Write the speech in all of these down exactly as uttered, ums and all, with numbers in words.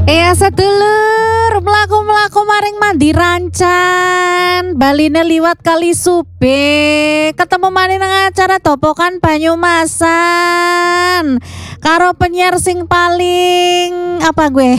Iya sedulur, mlaku-mlaku maring mandi rancan, baline liwat kali sube, ketemu maneh nang acara Topokan Banyumasan karo penyiar sing paling apa gue?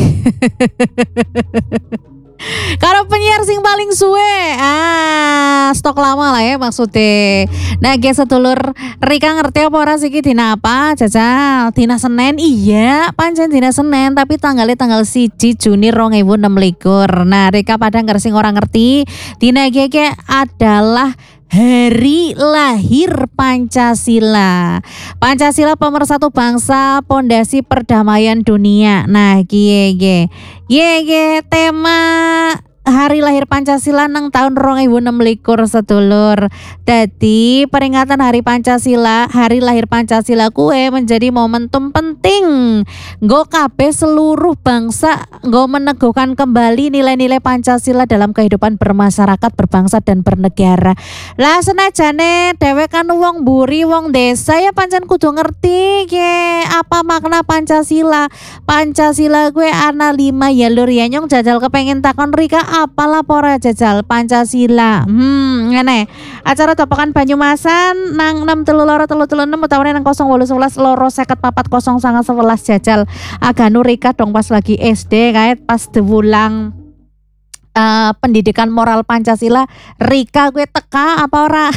Karo penyiar sing paling suwe. Ah, stok lama lah ya maksudnya. Nah, ge sedulur Rika ngerti apa ora siki dina apa? Jajal, dina Senin. Iya, pancen dina Senin tapi tanggalnya tanggal siji Juni dua ribu enam belas. Nah, Rika pada ngerti orang ngerti, dina ge adalah hari lahir Pancasila. Pancasila pemersatu bangsa, pondasi perdamaian dunia. Nah, gie gie. Gie gie tema hari lahir Pancasila nang tahun dua ribu enam belas sedulur. Dadi peringatan hari Pancasila, hari lahir Pancasila kue menjadi momentum penting nggo kabeh seluruh bangsa nggo meneguhkan kembali nilai-nilai Pancasila dalam kehidupan bermasyarakat, berbangsa dan bernegara. Lah senajane dhewek kan wong mburi, wong desa ya pancen kudu ngerti ke apa makna Pancasila. Pancasila gue ana lima ya lur ya, nyong jajal kepengen takon Rika apalah pora jajal Pancasila. Hmm, ngene. Acara Topokan Banyumasan nang enam telu loro telu telu enam utawane nang nol wolu sebelas loro seket papat nol sanga sebelas jajal. Aganu Rika dong pas lagi S D kae pas dewulang uh, pendidikan moral Pancasila. Rika gue teka apa ora?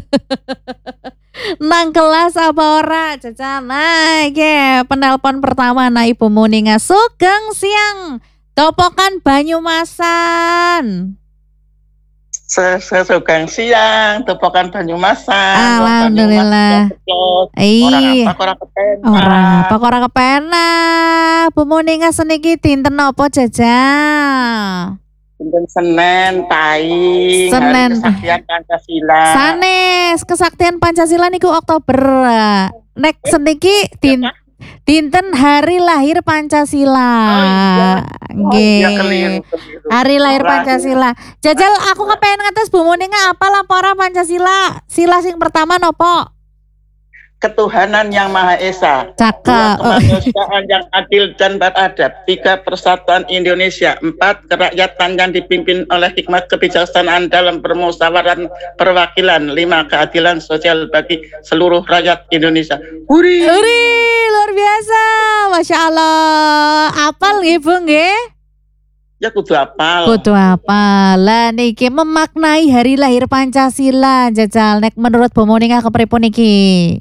Nang kelas apa ora jajal. Nah, yeah, penelpon pertama na Ibu Muninga. Sugeng siang Topokan Banyumasan. Sesugeng siang Topokan Banyumasan. Alhamdulillah. Iya. Orang apa orang kepena? Orang apa orang kepena? Bu Muninga seniki dinten apa jajal? Dinten Senin Pahing. Senin. Hari Kesaktian Pancasila. Sanes Kesaktian Pancasila niku Oktober. Nek seniki din dinten hari lahir Pancasila. Oh iya. Oh, iya, hari lahir Pancasila. Jajal aku kepengen ngates Bu Muninga apa laporan Pancasila? Sila sing pertama nopo? Ketuhanan yang Maha Esa. Cakep. Kemanusiaan yang adil dan beradab. Tiga, persatuan Indonesia. Empat, kerakyatan yang dipimpin oleh hikmat kebijaksanaan dalam permusyawaratan perwakilan. Lima, keadilan sosial bagi seluruh rakyat Indonesia. Huri. Huri, luar biasa. Masya Allah. Apal ibu nggih? Ya kudu apal. Kudu apal. Lah niki memaknai hari lahir Pancasila jajal nek menurut Bu Muninga kepripun niki?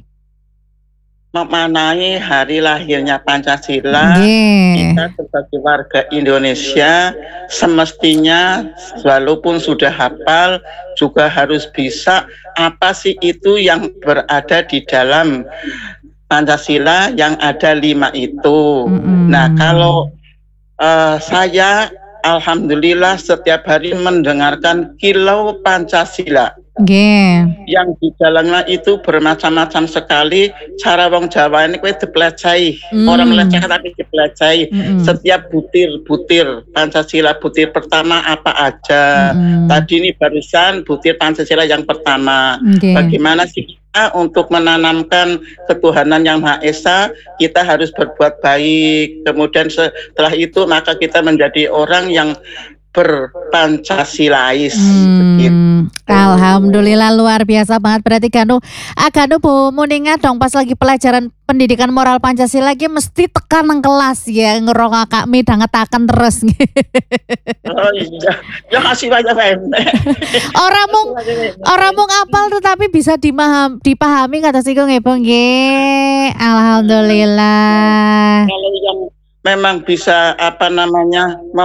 Memaknai hari lahirnya Pancasila, yeah. Kita sebagai warga Indonesia semestinya walaupun sudah hafal juga harus bisa apa sih itu yang berada di dalam Pancasila yang ada lima itu. Mm-hmm. Nah kalau uh, saya alhamdulillah setiap hari mendengarkan Kilau Pancasila. Yeah. Yang di dalamnya itu bermacam-macam sekali. Cara wong Jawa ini kue dipelajari, mm. orang melecehkan tapi dipelajari. Mm-mm. Setiap butir-butir Pancasila, butir pertama apa aja. Mm. Tadi ini barusan butir Pancasila yang pertama. Okay. Bagaimana sih kita untuk menanamkan ketuhanan yang Maha Esa, kita harus berbuat baik. Kemudian setelah itu maka kita menjadi orang yang berpancasilais. Hmm, gitu. Alhamdulillah luar biasa banget. Berarti Ganu Aganu Bu Muninga dong pas lagi pelajaran pendidikan moral Pancasila lagi mesti tekan nang kelas ya ngerong Kak Mi dangetaken terus. Oh iya. Ya kasih banyak Orang mung orang mung apal tetapi bisa dimaham, dipahami kata siku nggih Bu nggih. Alhamdulillah. Kalau yang memang bisa apa namanya